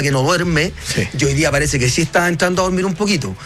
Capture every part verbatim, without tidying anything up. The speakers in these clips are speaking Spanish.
que no duerme, sí. Y hoy día parece que sí está entrando a dormir un poquito.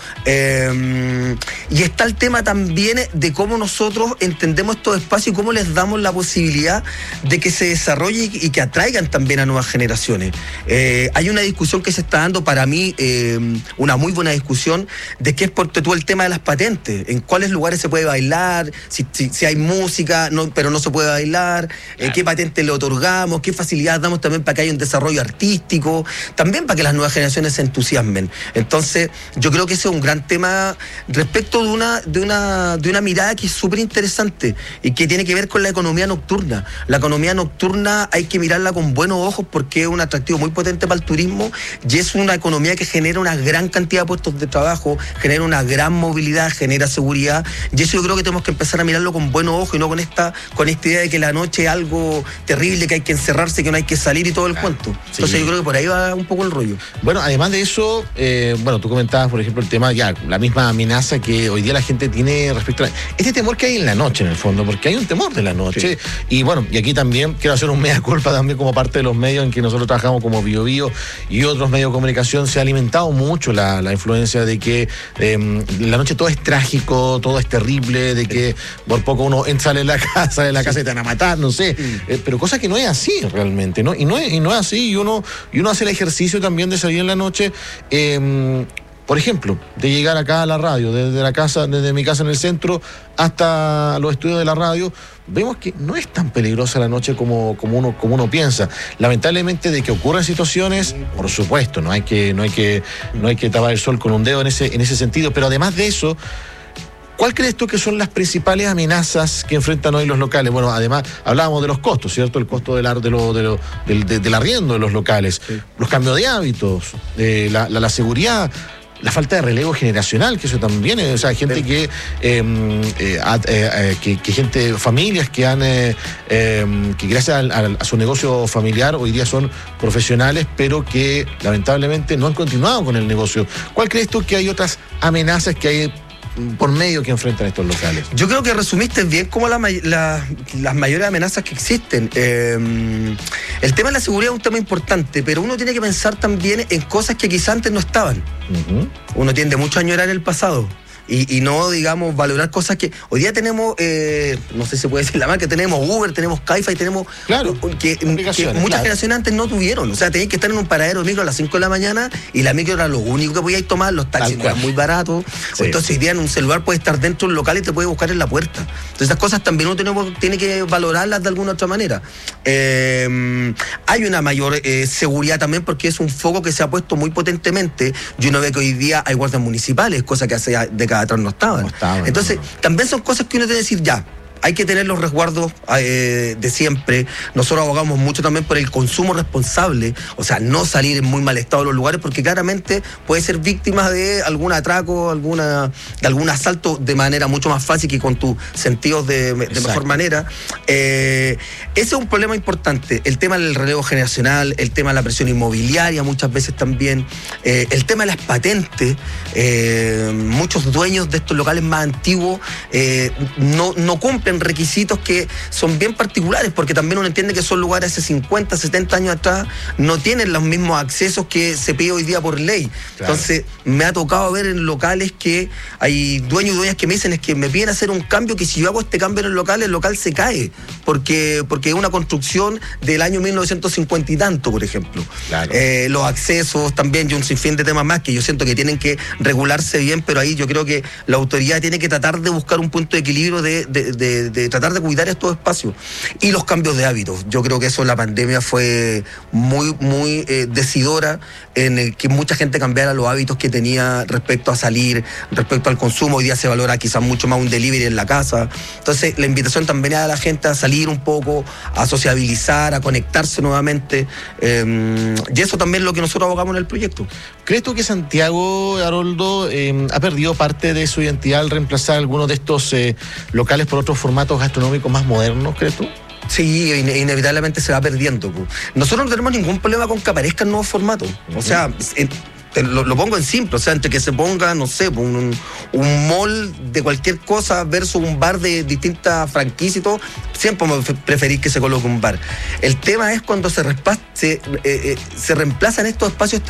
Eh, y está el tema también de cómo nosotros entendemos estos espacios y cómo les damos la posibilidad de que se desarrolle y que atraigan también a nuevas generaciones. Eh, hay una discusión que se está dando, para mí, eh, una muy buena discusión, de qué es por todo el tema de las patentes, en cuáles lugares se puede bailar, si, si, si hay música, no, pero no se puede bailar, claro. eh, qué patente le otorgamos, qué facilidades damos también para que haya un desarrollo artístico, también para que las nuevas generaciones se entusiasmen. Entonces, yo creo que ese es un gran tema respecto de una, de una, de una mirada que es súper interesante y que tiene que ver con la economía nocturna. La economía nocturna hay que mirarla con buenos ojos porque es un atractivo muy potente para el turismo y es una economía que genera una gran cantidad de puestos de trabajo, genera una gran movilidad, genera seguridad, y eso yo creo que tenemos que empezar a mirarlo con buenos ojos y no con esta, con esta idea de que la noche es algo terrible, que hay que encerrarse, que no hay que salir y todo el claro, cuento. Entonces sí. Yo creo que por ahí va un poco el rollo. Bueno, además de eso, eh, bueno, tú comentabas, por ejemplo, el tema, ya, la misma amenaza que hoy día la gente tiene respecto a este temor que hay en la noche, en el fondo, porque hay un temor de la noche. Sí. Y bueno, y aquí también quiero hacer un mea culpa también como parte de los medios en que nosotros trabajamos como Bio Bio y otros medios de comunicación. Se ha alimentado mucho la, la influencia de que eh, la noche todo es trágico, todo es terrible, de que por poco uno sale de la casa, sale de la casa y te van a matar, no sé, eh, pero cosa que no es así realmente, ¿no? Y no es, y no es así, y uno, y uno hace el ejercicio también de salir en la noche, eh, por ejemplo, de llegar acá a la radio, desde la casa, desde mi casa en el centro hasta los estudios de la radio, vemos que no es tan peligrosa la noche como, como, uno, como uno piensa. Lamentablemente, de que ocurran situaciones, por supuesto, no hay que, no hay que, no hay que tapar el sol con un dedo en ese, en ese sentido, pero además de eso, ¿cuál crees tú que son las principales amenazas que enfrentan hoy los locales? Bueno, además, hablábamos de los costos, ¿cierto? El costo del, de lo, de lo, del, de, del arriendo de los locales, sí. Los cambios de hábitos, eh, la, la, la seguridad, la falta de relevo generacional, que eso también es, o sea, gente sí. que, eh, eh, eh, eh, que, que gente, familias que han, eh, eh, que gracias a, a, a su negocio familiar hoy día son profesionales, pero que lamentablemente no han continuado con el negocio. ¿Cuál crees tú que hay otras amenazas que hay por medio que enfrentan estos locales? Yo creo que resumiste bien como la, la, las mayores amenazas que existen. Eh, el tema de la seguridad es un tema importante, pero uno tiene que pensar también en cosas que quizás antes no estaban. Uh-huh. Uno tiende mucho a añorar el pasado. Y, y no, digamos, valorar cosas que... Hoy día tenemos, eh, no sé si se puede decir la marca, tenemos Uber, tenemos Cabify, tenemos... Claro, que, que muchas claro. generaciones antes no tuvieron. O sea, tenías que estar en un paradero de micro a las cinco de la mañana y la micro era lo único que podíais tomar, los taxis no eran muy baratos. Sí. Entonces hoy día en un celular puedes estar dentro del local y te puede buscar en la puerta. Entonces esas cosas también uno tiene, tiene que valorarlas de alguna otra manera. Eh, hay una mayor eh, seguridad también porque es un foco que se ha puesto muy potentemente y uno ve que hoy día hay guardias municipales, cosa que hace décadas atrás no estaban. No estaban Entonces, no. también son cosas que uno debe decir ya. Hay que tener los resguardos eh, de siempre. Nosotros abogamos mucho también por el consumo responsable, o sea, no salir en muy mal estado de los lugares, porque claramente puede ser víctima de algún atraco, alguna, de algún asalto de manera mucho más fácil que con tus sentidos de, de mejor manera. Eh, ese es un problema importante. El tema del relevo generacional, el tema de la presión inmobiliaria muchas veces también, eh, el tema de las patentes. Eh, muchos dueños de estos locales más antiguos eh, no, no cumplen requisitos que son bien particulares, porque también uno entiende que son lugares hace cincuenta, setenta años atrás, no tienen los mismos accesos que se pide hoy día por ley. Claro. Entonces, me ha tocado ver en locales que hay dueños y dueñas que me dicen es que me piden hacer un cambio, que si yo hago este cambio en el local, el local se cae, porque, porque es una construcción del año mil novecientos cincuenta y tanto, por ejemplo. Claro. Eh, los accesos también y un sinfín de temas más que yo siento que tienen que regularse bien, pero ahí yo creo que la autoridad tiene que tratar de buscar un punto de equilibrio de, de, de De, de tratar de cuidar estos espacios. Y los cambios de hábitos. Yo creo que eso, la pandemia fue muy, muy eh, decidora en el que mucha gente cambiara los hábitos que tenía respecto a salir, respecto al consumo. Hoy día se valora quizás mucho más un delivery en la casa. Entonces, la invitación también a la gente a salir un poco, a sociabilizar, a conectarse nuevamente. Eh, y eso también es lo que nosotros abogamos en el proyecto. ¿Crees tú que Santiago, Haroldo, eh, ha perdido parte de su identidad al reemplazar algunos de estos eh, locales por otros formatos gastronómicos más modernos, crees tú? Sí, in- inevitablemente se va perdiendo. Nosotros no tenemos ningún problema con que aparezcan nuevos formatos. Uh-huh. O sea, en, te lo, lo pongo en simple, o sea, entre que se ponga, no sé, un, un mall de cualquier cosa versus un bar de distintas franquicias y todo, siempre me preferís que se coloque un bar. El tema es cuando se, respa- se, eh, eh, se reemplazan estos espacios